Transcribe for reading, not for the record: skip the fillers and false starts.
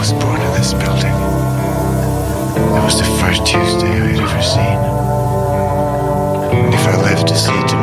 was born in this building. It was the first Tuesday I had ever seen. And if I lived to see tomorrow,